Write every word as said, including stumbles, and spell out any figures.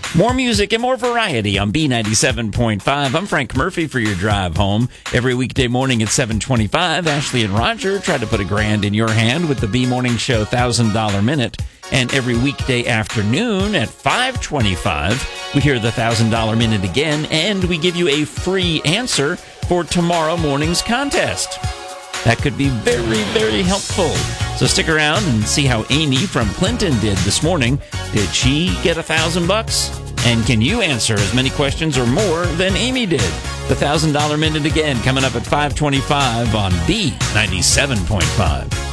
More music and more variety on B ninety-seven point five. I'm Frank Murphy for your drive home. Every weekday morning at seven twenty-five, Ashley and Roger try to put a grand in your hand with the B Morning Show one thousand dollars Minute. And every weekday afternoon at five twenty-five, we hear the one thousand dollars Minute again, and we give you a free answer for tomorrow morning's contest. That could be very, very helpful. So stick around and see how Amy from Clinton did this morning. Did she get a thousand bucks? And can you answer as many questions or more than Amy did? The one thousand dollars Minute again coming up at five twenty-five on B ninety-seven point five.